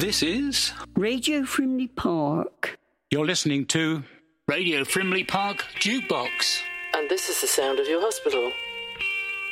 This is Radio Frimley Park. You're listening to Radio Frimley Park Jukebox. And this is the sound of your hospital.